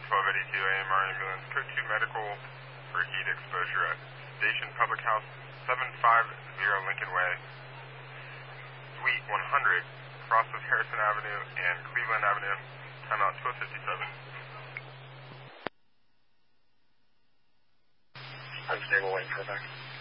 1282 AMR ambulance, code 2 medical for heat exposure at Station Public House 750 Lincoln Way, Suite 100, cross of Harrison Avenue and Cleveland Avenue, timeout 1257. Unstable, waiting for back.